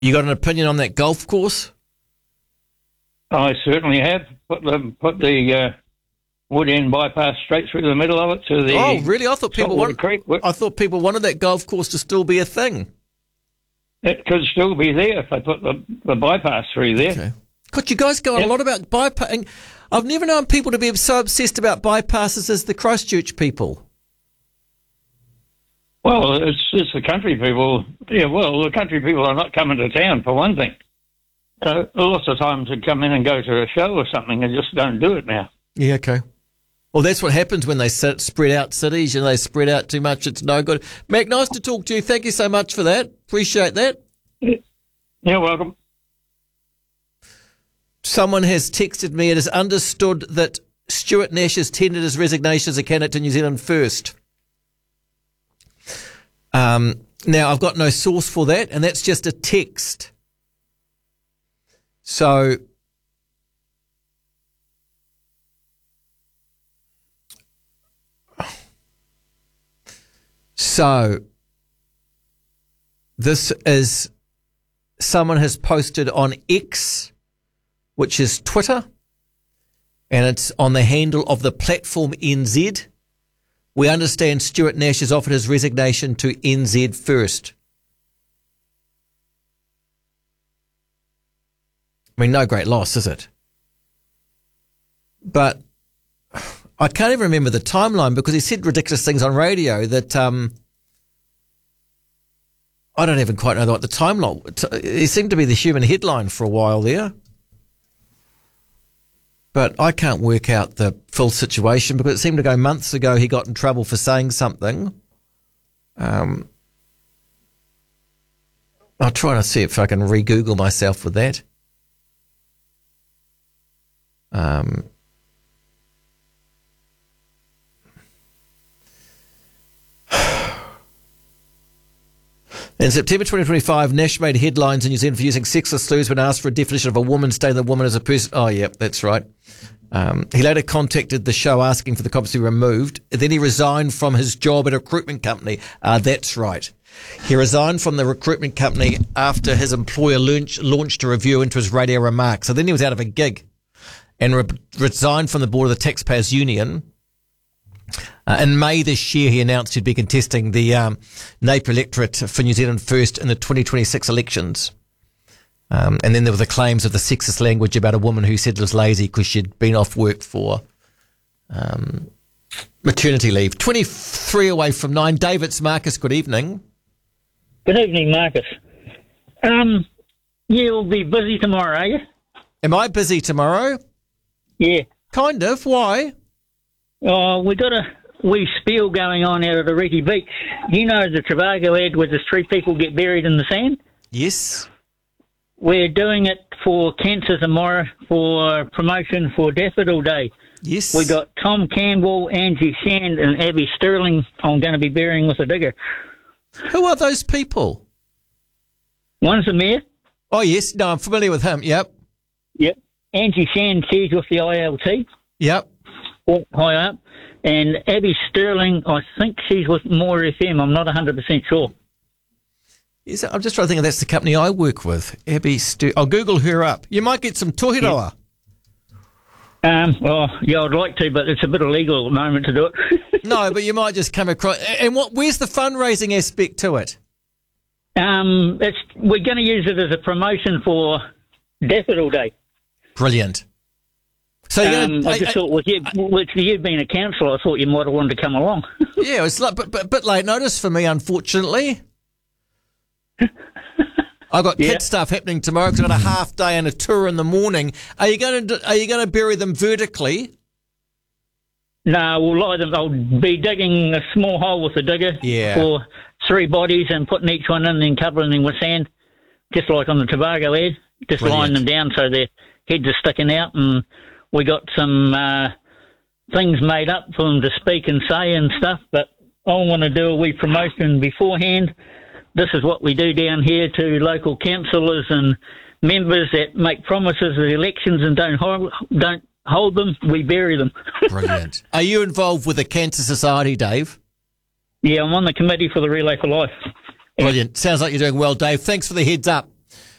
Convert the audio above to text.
You got an opinion on that golf course? I certainly have put the wood end bypass straight through the middle of it to the. Oh, really? I thought Creek. I thought people wanted that golf course to still be a thing. It could still be there if they put the bypass through there. Okay. God, you guys go on a lot about bypassing. I've never known people to be so obsessed about bypasses as the Christchurch people. Well, it's the country people. Yeah, well, the country people are not coming to town, for one thing. Lots of times they come in and go to a show or something and just don't do it now. Yeah, okay. Well, that's what happens when they spread out cities. They spread out too much. It's no good. Mac, nice to talk to you. Thank you so much for that. Appreciate that. You're welcome. Someone has texted me. It is understood that Stuart Nash has tendered his resignation as a candidate to New Zealand First. Now, I've got no source for that, and that's just a text. So, this is someone has posted on X, which is Twitter, and it's on the handle of the platform NZ. We understand Stuart Nash has offered his resignation to NZ First. I mean, no great loss, is it? But I can't even remember the timeline because he said ridiculous things on radio that I don't even quite know what the timeline. He seemed to be the human headline for a while there. But I can't work out the full situation because it seemed to go months ago he got in trouble for saying something. I'll try to see if I can re-Google myself with that. In September 2025, Nash made headlines in New Zealand for using sexist slurs when asked for a definition of a woman, stating the woman as a person. Oh, yeah, that's right. He later contacted the show asking for the comments to be removed. Then he resigned from his job at a recruitment company. That's right. He resigned from the recruitment company after his employer launched a review into his radio remarks. So then he was out of a gig and resigned from the board of the Taxpayers Union. In May this year, he announced he'd be contesting the Napier electorate for New Zealand First in the 2026 elections. And then there were the claims of the sexist language about a woman who said was lazy because she'd been off work for maternity leave. 23 away from 9. David's Marcus, good evening. Good evening, Marcus. You'll be busy tomorrow, are you? Am I busy tomorrow? Yeah. Kind of. Why? Oh, we got a wee spiel going on out at Ariki Beach. You know the Trivago ad where the 3 people get buried in the sand? Yes. We're doing it for Cancer tomorrow for promotion for Daffodil Day. Yes. We got Tom Campbell, Angie Shand and Abby Sterling I'm going to be burying with a digger. Who are those people? One's the mayor. Oh, yes. No, I'm familiar with him. Yep. Yep. Angie Shand, she's with the ILT. Yep. High up. And Abby Sterling, I think she's with More FM. I'm not 100% sure. I'm just trying to think if that's the company I work with. Abby Sterling. I'll Google her up. You might get some tohiroa. Well, yeah, I'd like to, but it's a bit illegal at the moment to do it. No, but you might just come across. And where's the fundraising aspect to it? We're going to use it as a promotion for Daffodil Day. Brilliant. So I just thought, with you being a councillor, I thought you might have wanted to come along. Yeah, it's like, but bit late notice for me, unfortunately. I've got kid stuff happening tomorrow because I've got a half day and a tour in the morning. Are you going to bury them vertically? No, we'll lie them. I'll be digging a small hole with a digger for 3 bodies and putting each one in and then covering them with sand, just like on the Tobago ad. Just lying them down so their heads are sticking out, and we got some things made up for them to speak and say and stuff, but I want to do a wee promotion beforehand. This is what we do down here to local councillors and members that make promises at elections and don't hold them. We bury them. Brilliant. Are you involved with the Cancer Society, Dave? Yeah, I'm on the committee for the Relay for Life. Brilliant. Sounds like you're doing well, Dave. Thanks for the heads up.